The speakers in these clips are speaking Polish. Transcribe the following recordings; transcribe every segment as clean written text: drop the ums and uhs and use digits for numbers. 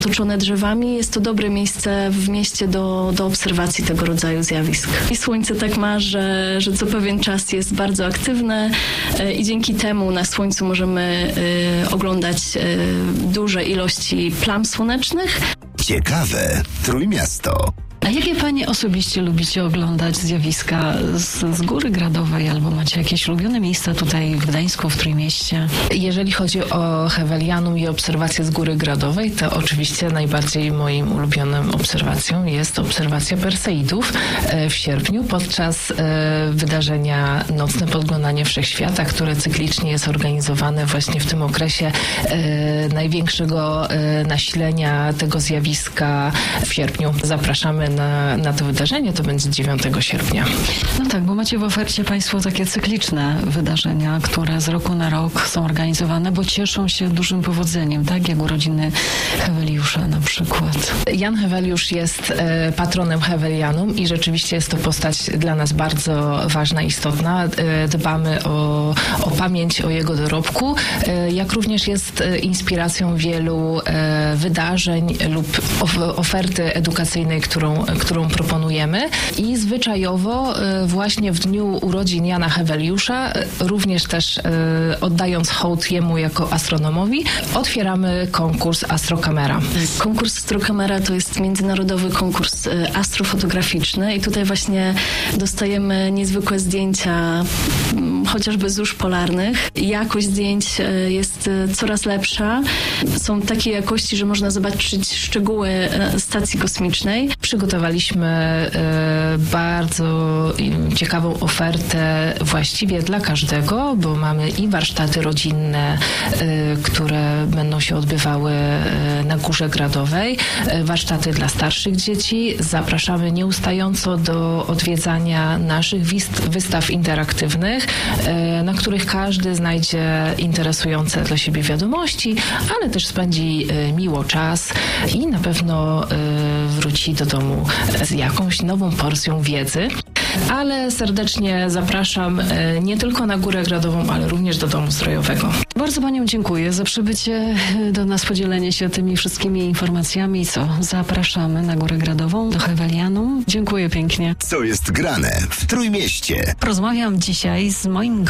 otoczone drzewami. Jest to dobre miejsce w mieście do obserwacji tego rodzaju zjawisk. I słońce tak ma, że co pewien czas jest bardzo aktywne i dzięki temu na słońcu możemy oglądać duże ilości plam słonecznych. Ciekawe Trójmiasto. A jakie Panie osobiście lubicie oglądać zjawiska z Góry Gradowej, albo macie jakieś ulubione miejsca tutaj w Gdańsku, w Trójmieście? Jeżeli chodzi o Hevelianum i obserwację z Góry Gradowej, to oczywiście najbardziej moim ulubionym obserwacją jest obserwacja Perseidów w sierpniu podczas wydarzenia Nocne Podglądanie Wszechświata, które cyklicznie jest organizowane właśnie w tym okresie największego nasilenia tego zjawiska w sierpniu. Zapraszamy na to wydarzenie, to będzie 9 sierpnia. No tak, bo macie w ofercie Państwo takie cykliczne wydarzenia, które z roku na rok są organizowane, bo cieszą się dużym powodzeniem, tak? Jak urodziny Heveliusza na przykład. Jan Heveliusz jest patronem Hevelianum i rzeczywiście jest to postać dla nas bardzo ważna, istotna. Dbamy o pamięć o jego dorobku, jak również jest inspiracją wielu wydarzeń lub oferty edukacyjnej, którą proponujemy. I zwyczajowo właśnie w dniu urodzin Jana Heveliusza, również też oddając hołd jemu jako astronomowi, otwieramy konkurs Astrokamera. Konkurs Astrokamera to jest międzynarodowy konkurs astrofotograficzny i tutaj właśnie dostajemy niezwykłe zdjęcia, chociażby zórz polarnych. Jakość zdjęć jest coraz lepsza. Są takiej jakości, że można zobaczyć szczegóły stacji kosmicznej. Przygotowaliśmy bardzo ciekawą ofertę właściwie dla każdego, bo mamy i warsztaty rodzinne, które będą się odbywały na Górze Gradowej, warsztaty dla starszych dzieci. Zapraszamy nieustająco do odwiedzania naszych wystaw interaktywnych, na których każdy znajdzie interesujące dla siebie wiadomości, ale też spędzi miło czas i na pewno wróci do domu z jakąś nową porcją wiedzy. Ale serdecznie zapraszam nie tylko na Górę Gradową, ale również do Domu Strojowego. Bardzo Paniom dziękuję za przybycie do nas, podzielenie się tymi wszystkimi informacjami. Zapraszamy na Górę Gradową, do Hevelianum. Dziękuję pięknie. Co jest grane w Trójmieście? Rozmawiam dzisiaj z moim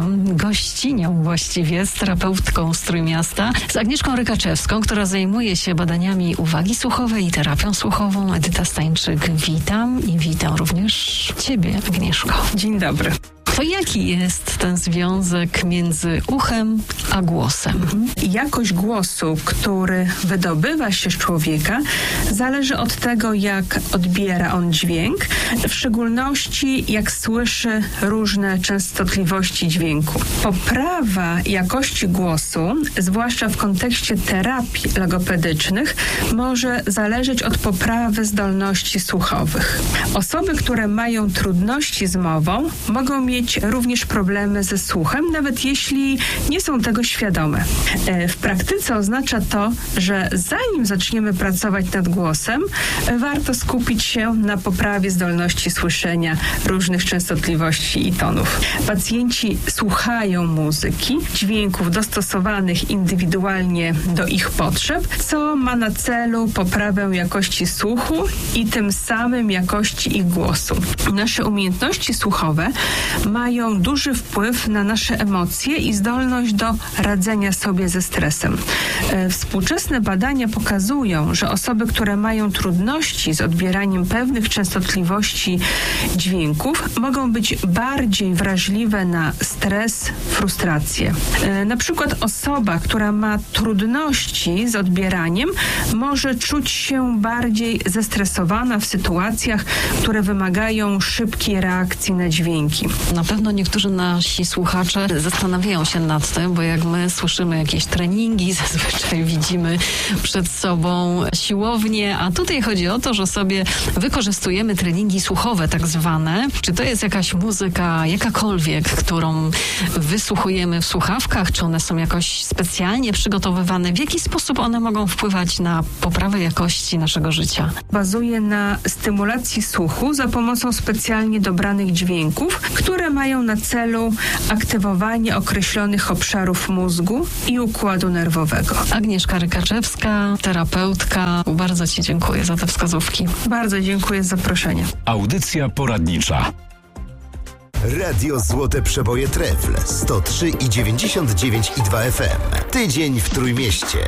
gościnią właściwie, z terapeutką z Trójmiasta, z Agnieszką Rykaczewską, która zajmuje się badaniami uwagi słuchowej i terapią słuchową. Edyta Stańczyk, witam i witam również Ciebie, Agnieszko. Dzień dobry. To jaki jest ten związek między uchem a głosem? Jakość głosu, który wydobywa się z człowieka, zależy od tego, jak odbiera on dźwięk, w szczególności jak słyszy różne częstotliwości dźwięku. Poprawa jakości głosu, zwłaszcza w kontekście terapii logopedycznych, może zależeć od poprawy zdolności słuchowych. Osoby, które mają trudności z mową, mogą mieć również problemy ze słuchem, nawet jeśli nie są tego świadome. W praktyce oznacza to, że zanim zaczniemy pracować nad głosem, warto skupić się na poprawie zdolności słyszenia różnych częstotliwości i tonów. Pacjenci słuchają muzyki, dźwięków dostosowanych indywidualnie do ich potrzeb, co ma na celu poprawę jakości słuchu i tym samym jakości ich głosu. Nasze umiejętności słuchowe mają duży wpływ na nasze emocje i zdolność do radzenia sobie ze stresem. Współczesne badania pokazują, że osoby, które mają trudności z odbieraniem pewnych częstotliwości dźwięków, mogą być bardziej wrażliwe na stres, frustrację. Na przykład osoba, która ma trudności z odbieraniem, może czuć się bardziej zestresowana w sytuacjach, które wymagają szybkiej reakcji na dźwięki. Na pewno niektórzy nasi słuchacze zastanawiają się nad tym, bo jak my słyszymy jakieś treningi, zazwyczaj widzimy przed sobą siłownię, a tutaj chodzi o to, że sobie wykorzystujemy treningi słuchowe tak zwane. Czy to jest jakaś muzyka, jakakolwiek, którą wysłuchujemy w słuchawkach, czy one są jakoś specjalnie przygotowywane? W jaki sposób one mogą wpływać na poprawę jakości naszego życia? Bazuje na stymulacji słuchu za pomocą specjalnie dobranych dźwięków, które mają na celu aktywowanie określonych obszarów mózgu i układu nerwowego. Agnieszka Rykaczewska, terapeutka. Bardzo Ci dziękuję za te wskazówki. Bardzo dziękuję za zaproszenie. Audycja poradnicza. Radio Złote Przeboje Trefl 103,99,2 FM. Tydzień w Trójmieście.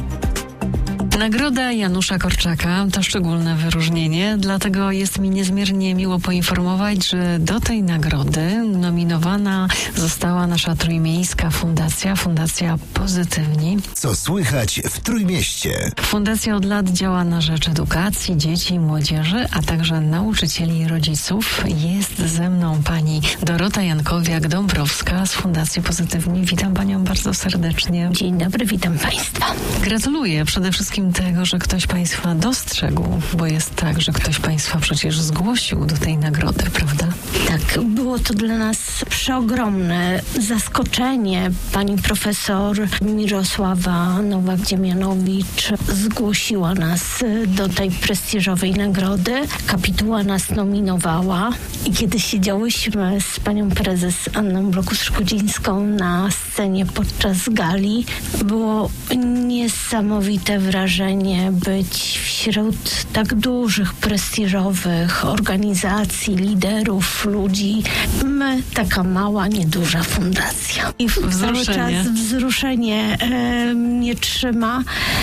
Nagroda Janusza Korczaka to szczególne wyróżnienie, dlatego jest mi niezmiernie miło poinformować, że do tej nagrody nominowana została nasza trójmiejska Fundacja Pozytywni. Co słychać w Trójmieście? Fundacja od lat działa na rzecz edukacji dzieci i młodzieży, a także nauczycieli i rodziców. Jest ze mną pani Dorota Jankowiak-Dąbrowska z Fundacji Pozytywni. Witam panią bardzo serdecznie. Dzień dobry, witam państwa. Gratuluję przede wszystkim tego, że ktoś państwa dostrzegł, bo jest tak, że ktoś państwa przecież zgłosił do tej nagrody, prawda? Tak, było to dla nas przeogromne zaskoczenie. Pani profesor Mirosława Nowak-Dziemianowicz zgłosiła nas do tej prestiżowej nagrody. Kapituła nas nominowała i kiedy siedziałyśmy z panią prezes Anną Blokus-Szkodzińską na scenie podczas gali, było niesamowite wrażenie być wśród tak dużych, prestiżowych organizacji, liderów, ludzi. My, taka mała, nieduża fundacja. I cały czas wzruszenie mnie trzyma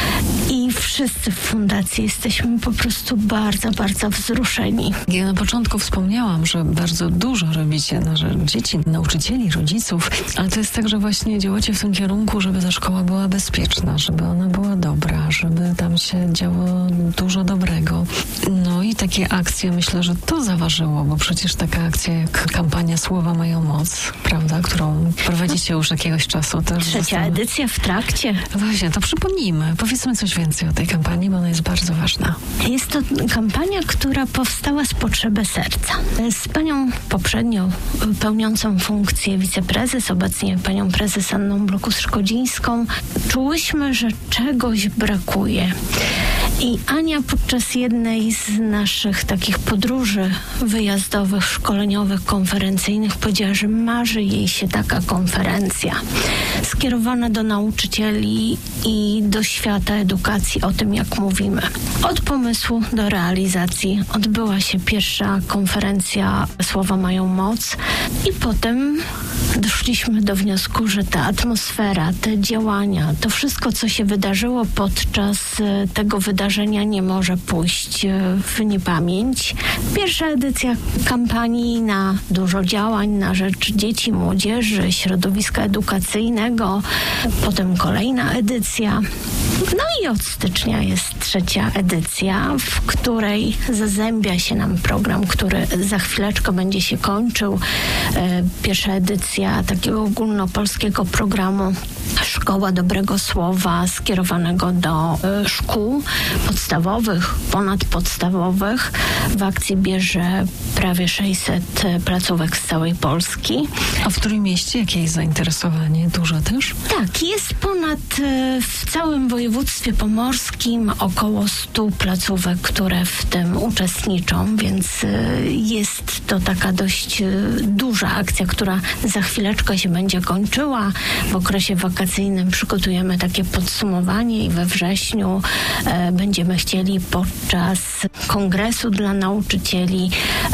i wszyscy w fundacji jesteśmy po prostu bardzo, bardzo wzruszeni. Ja na początku wspomniałam, że bardzo dużo robicie na rzecz dzieci, nauczycieli, rodziców, ale to jest tak, że właśnie działacie w tym kierunku, żeby ta szkoła była bezpieczna, żeby ona była dobra, żeby tam się działo dużo dobrego. No i takie akcje, myślę, że to zaważyło, bo przecież taka akcja jak kampania Słowa mają moc, prawda, którą prowadzicie już jakiegoś czasu. Trzecia edycja w trakcie. Właśnie, to przypomnijmy. Powiedzmy coś więcej o tej kampanii, bo ona jest bardzo ważna. Jest to kampania, która powstała z potrzeby serca. Z panią poprzednio pełniącą funkcję wiceprezes, obecnie panią prezes Anną Blokus-Szkodzińską, czułyśmy, że czegoś brakuje. I Ania podczas jednej z naszych takich podróży wyjazdowych, szkoleniowych, konferencyjnych powiedziała, że marzy jej się taka konferencja skierowana do nauczycieli i do świata edukacji, o tym jak mówimy. Od pomysłu do realizacji odbyła się pierwsza konferencja Słowa mają moc i potem doszliśmy do wniosku, że ta atmosfera, te działania, to wszystko, co się wydarzyło podczas tego wydarzenia, nie może pójść w niepamięć. Pierwsza edycja kampanii na dużo działań na rzecz dzieci, młodzieży, środowiska edukacyjnego, potem kolejna edycja. No i od stycznia jest trzecia edycja, w której zazębia się nam program, który za chwileczkę będzie się kończył. Pierwsza edycja takiego ogólnopolskiego programu Szkoła Dobrego Słowa skierowanego do szkół podstawowych, ponadpodstawowych. W akcji bierze prawie 600 placówek z całej Polski. A w Trójmieście jakie jest zainteresowanie? Dużo też? Tak, jest ponad w całym województwie pomorskim około 100 placówek, które w tym uczestniczą, więc jest to taka dość duża akcja, która za chwileczkę się będzie kończyła. W okresie wakacyjnym przygotujemy takie podsumowanie i we wrześniu będziemy chcieli podczas kongresu dla nauczycieli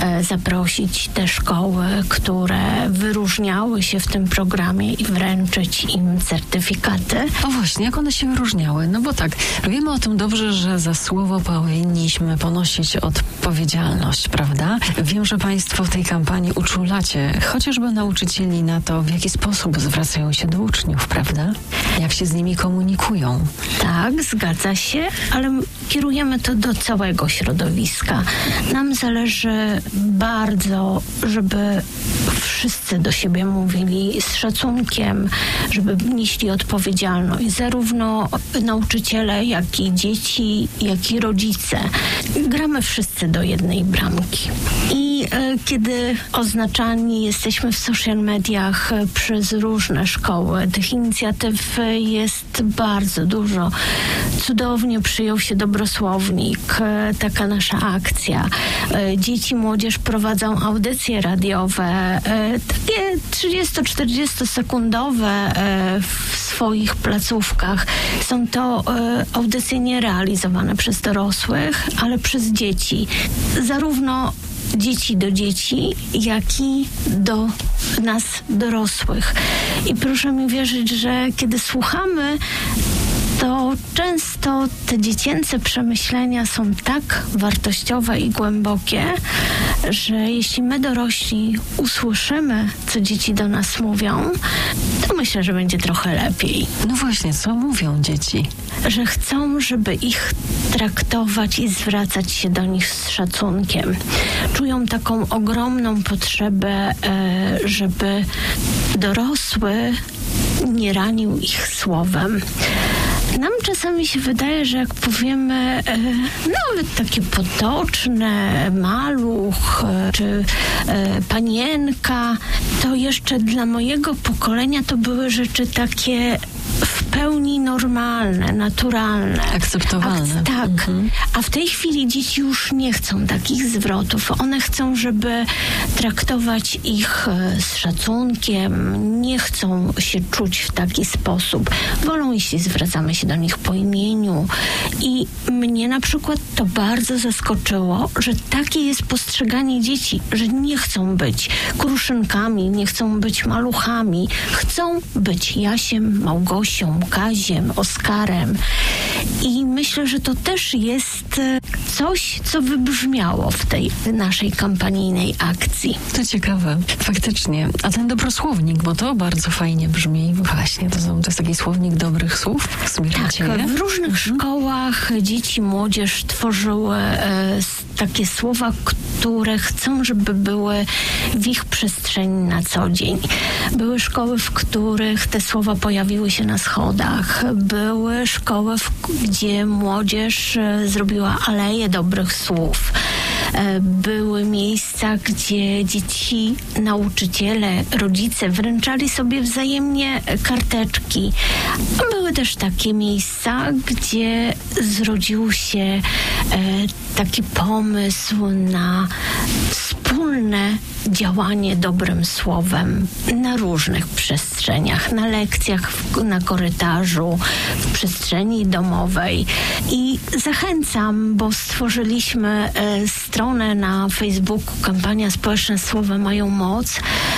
zaprosić te szkoły, które wyróżniały się w tym programie i wręczyć im certyfikaty. O właśnie, jak one się wyróżniały? No bo tak, wiemy o tym dobrze, że za słowo powinniśmy ponosić odpowiedzialność, prawda? Wiem, że państwo w tej kampanii uczulacie chociażby nauczycieli na to, w jaki sposób zwracają się do uczniów, prawda? Jak się z nimi komunikują. Tak, zgadza się, ale kierujemy to do całego środowiska. Nam zależy bardzo, żeby wszyscy do siebie mówili z szacunkiem, żeby nieśli odpowiedzialność, zarówno nauczyciele, jak i dzieci, jak i rodzice. Gramy wszyscy do jednej bramki. I kiedy oznaczani jesteśmy w social mediach przez różne szkoły, tych inicjatyw jest bardzo dużo. Cudownie przyjął się Dobrosłownik, taka nasza akcja. Dzieci, młodzież prowadzą audycje radiowe, takie 30-40 sekundowe w swoich placówkach. Są to audycje nie realizowane przez dorosłych, ale przez dzieci. Zarówno dzieci do dzieci, jak i do nas dorosłych. I proszę mi wierzyć, że kiedy słuchamy, to często te dziecięce przemyślenia są tak wartościowe i głębokie, że jeśli my dorośli usłyszymy, co dzieci do nas mówią, to myślę, że będzie trochę lepiej. No właśnie, co mówią dzieci? Że chcą, żeby ich traktować i zwracać się do nich z szacunkiem. Czują taką ogromną potrzebę, żeby dorosły nie ranił ich słowem. Nam czasami się wydaje, że jak powiemy nawet takie potoczne, maluch czy panienka, to jeszcze dla mojego pokolenia to były rzeczy takie w pełni normalne, naturalne. Akceptowalne. Tak. A w tej chwili dzieci już nie chcą takich zwrotów. One chcą, żeby traktować ich z szacunkiem, nie chcą się czuć w taki sposób. Wolą, jeśli zwracamy się do nich po imieniu. I mnie na przykład to bardzo zaskoczyło, że takie jest postrzeganie dzieci, że nie chcą być kruszynkami, nie chcą być maluchami. Chcą być Jasiem, Małgosią, Kaziem, Oskarem. I myślę, że to też jest coś, co wybrzmiało w tej naszej kampanijnej akcji. To ciekawe, faktycznie. A ten dobrosłownik, bo to bardzo fajnie brzmi. Właśnie, to jest taki słownik dobrych słów. Tak, w różnych szkołach dzieci, młodzież tworzyły takie słowa, które chcą, żeby były w ich przestrzeni na co dzień. Były szkoły, w których te słowa pojawiły się na schodach. Były szkoły, gdzie młodzież zrobiła aleję dobrych słów. Były miejsca, gdzie dzieci, nauczyciele, rodzice wręczali sobie wzajemnie karteczki. A były też takie miejsca, gdzie zrodził się taki pomysł na wspólne działanie dobrym słowem na różnych przestrzeniach, na lekcjach, na korytarzu, w przestrzeni domowej. I zachęcam, bo stworzyliśmy stronę na Facebooku, kampania społeczna Słowa mają moc.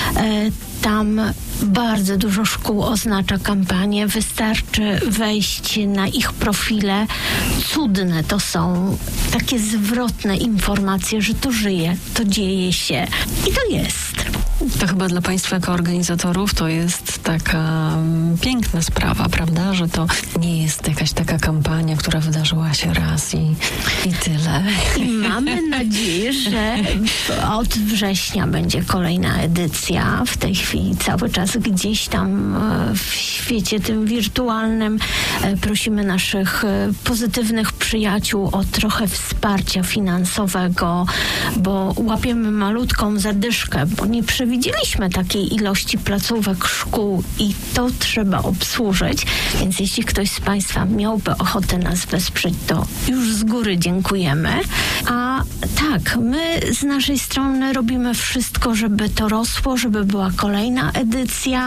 Tam bardzo dużo szkół oznacza kampanię. Wystarczy wejść na ich profile. Cudne to są takie zwrotne informacje, że to żyje, to dzieje się. I to jest. To chyba dla Państwa jako organizatorów to jest taka piękna sprawa, prawda? Że to nie jest jakaś taka kampania, która wydarzyła się raz i tyle. I mamy nadzieję, że od września będzie kolejna edycja. W tej chwili cały czas gdzieś tam w świecie tym wirtualnym prosimy naszych pozytywnych przyjaciół o trochę wsparcia finansowego, bo łapiemy malutką zadyszkę, bo nie przewidzieliśmy takiej ilości placówek, szkół i to trzeba obsłużyć. Więc jeśli ktoś z Państwa miałby ochotę nas wesprzeć, to już z góry dziękujemy. A tak, my z naszej strony robimy wszystko, żeby to rosło, żeby była kolejna edycja,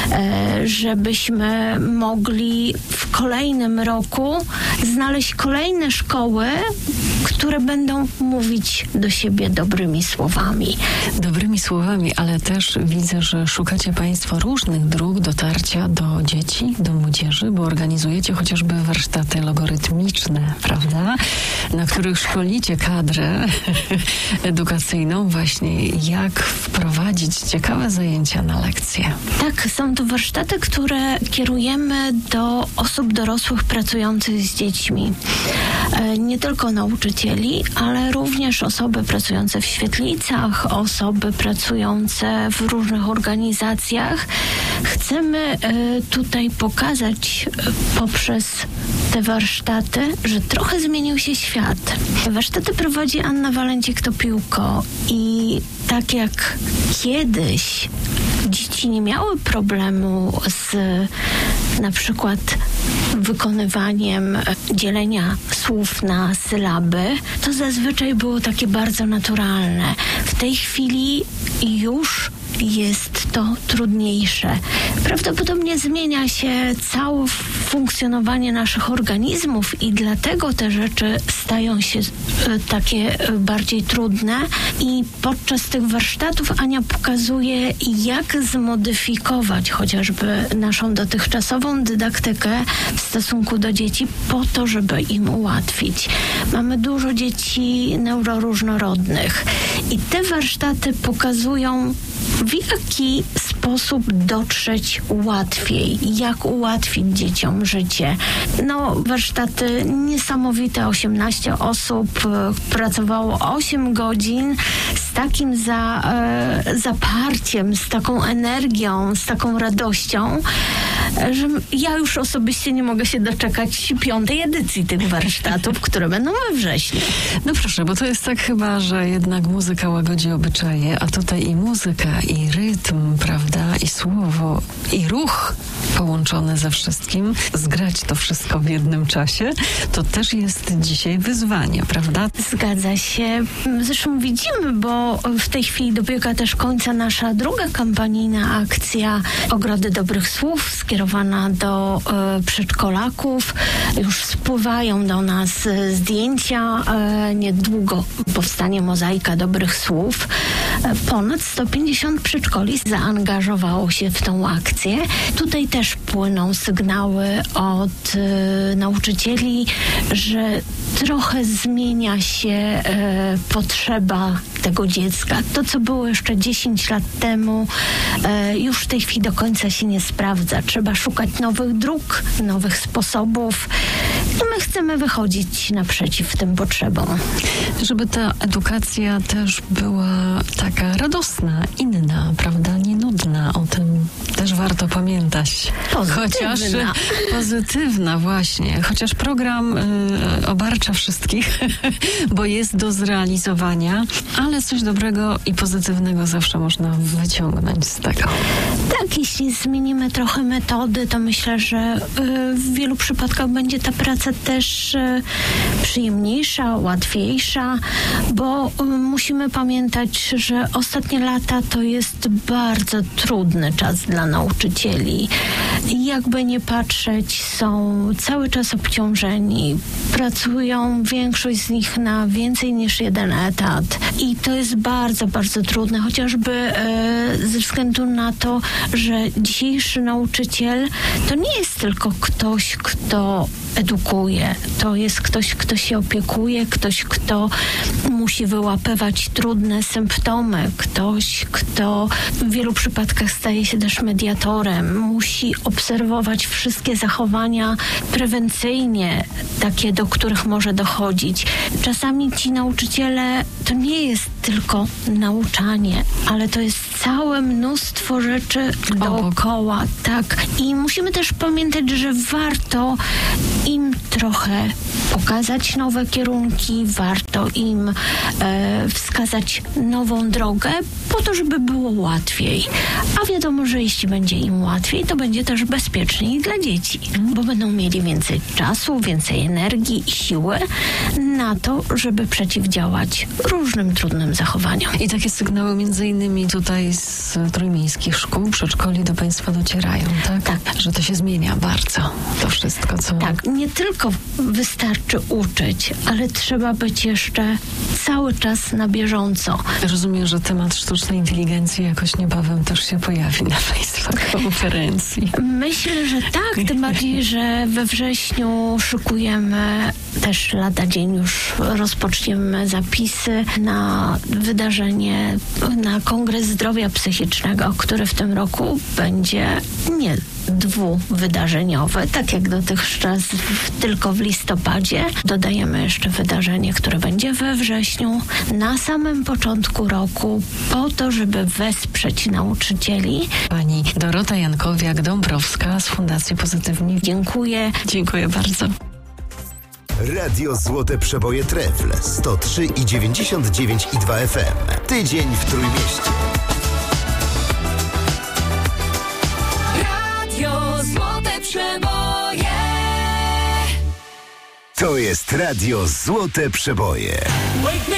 żebyśmy mogli w kolejnym roku znaleźć kolejne szkoły, które będą mówić do siebie dobrymi słowami. Dobrymi słowami, ale też widzę, że szukacie Państwo różnych dróg dotarcia do dzieci, do młodzieży, bo organizujecie chociażby warsztaty logarytmiczne, prawda? Na których szkolicie kadrę edukacyjną właśnie, jak wprowadzić ciekawe zajęcia na lekcje. Tak, są to warsztaty, które kierujemy do osób dorosłych pracujących z dziećmi. nie tylko nauczycieli, ale również osoby pracujące w świetlicach, osoby pracujące w różnych organizacjach. Chcemy tutaj pokazać poprzez te warsztaty, że trochę zmienił się świat. Warsztaty prowadzi Anna Walencik-Topiłko i tak jak kiedyś dzieci nie miały problemu z na przykład wykonywaniem dzielenia słów na sylaby, to zazwyczaj było takie bardzo naturalne. W tej chwili już jest to trudniejsze. Prawdopodobnie zmienia się całe funkcjonowanie naszych organizmów i dlatego te rzeczy stają się takie bardziej trudne. I podczas tych warsztatów Ania pokazuje, jak zmodyfikować chociażby naszą dotychczasową dydaktykę w stosunku do dzieci po to, żeby im ułatwić. Mamy dużo dzieci neuroróżnorodnych i te warsztaty pokazują, w jaki sposób dotrzeć łatwiej, jak ułatwić dzieciom życie. Warsztaty niesamowite, 18 osób, pracowało 8 godzin z takim zaparciem, z taką energią, z taką radością, że ja już osobiście nie mogę się doczekać 5. edycji tych warsztatów, które będą we wrześniu. No proszę, bo to jest tak chyba, że jednak muzyka łagodzi obyczaje, a tutaj i muzyka, i rytm, prawda, i słowo, i ruch połączone ze wszystkim, zgrać to wszystko w jednym czasie, to też jest dzisiaj wyzwanie, prawda? Zgadza się. Zresztą widzimy, bo w tej chwili dobiega też końca nasza druga kampanijna akcja Ogrody Dobrych Słów, skierowana do przedszkolaków. Już spływają do nas zdjęcia. Niedługo powstanie mozaika dobrych słów. Ponad 150 przedszkoli zaangażowało się w tą akcję. Tutaj też płyną sygnały od nauczycieli, że trochę zmienia się potrzeba tego dziecka. To, co było jeszcze 10 lat temu, już w tej chwili do końca się nie sprawdza. Trzeba szukać nowych dróg, nowych sposobów. I my chcemy wychodzić naprzeciw tym potrzebom. Żeby ta edukacja też była taka radosna, inna, prawda, nie nudna. O tym też warto pamiętać. Chociaż pozytywna właśnie. Chociaż program obarcza wszystkich, bo jest do zrealizowania, ale coś dobrego i pozytywnego zawsze można wyciągnąć z tego. Tak, jeśli zmienimy trochę metody, to myślę, że w wielu przypadkach będzie ta praca też przyjemniejsza, łatwiejsza, bo musimy pamiętać, że ostatnie lata to jest bardzo trudny czas dla nauczycieli. Jakby nie patrzeć, są cały czas obciążeni, pracują większość z nich na więcej niż jeden etat i to jest bardzo, bardzo trudne, chociażby ze względu na to, że dzisiejszy nauczyciel to nie jest tylko ktoś, kto edukuje. To jest ktoś, kto się opiekuje, ktoś, kto musi wyłapywać trudne symptomy, ktoś, kto w wielu przypadkach staje się też mediatorem, musi obserwować wszystkie zachowania prewencyjnie, takie, do których może dochodzić. Czasami ci nauczyciele to nie jest tylko nauczanie, ale to jest całe mnóstwo rzeczy dookoła. Tak. I musimy też pamiętać, że warto im trochę pokazać nowe kierunki, warto im wskazać nową drogę po to, żeby było łatwiej. A wiadomo, że jeśli będzie im łatwiej, to będzie też bezpieczniej dla dzieci, bo będą mieli więcej czasu, więcej energii i siły na to, żeby przeciwdziałać różnym trudnym zachowaniom. I takie sygnały między innymi tutaj z trójmiejskich szkół, przedszkoli do Państwa docierają, tak? Tak. Że to się zmienia bardzo, to wszystko, co... Tak, nie tylko wystarczy uczyć, ale trzeba być jeszcze cały czas na bieżąco. Rozumiem, że temat sztucznej inteligencji jakoś niebawem też się pojawi na Państwa konferencji. Myślę, że tak, tym bardziej, że we wrześniu szykujemy też lada dzień, już rozpoczniemy zapisy na wydarzenie, na Kongres Zdrowia Psychicznego, który w tym roku będzie nie dwuwydarzeniowe, tak jak dotychczas tylko w listopadzie. Dodajemy jeszcze wydarzenie, które będzie we wrześniu, na samym początku roku, po to, żeby wesprzeć nauczycieli. Pani Dorota Jankowiak-Dąbrowska z Fundacji Pozytywni. Dziękuję. Dziękuję bardzo. Radio Złote Przeboje Trefl 103,99,2 FM. Tydzień w Trójmieście. Radio Złote Przeboje. To jest Radio Złote Przeboje. Wake me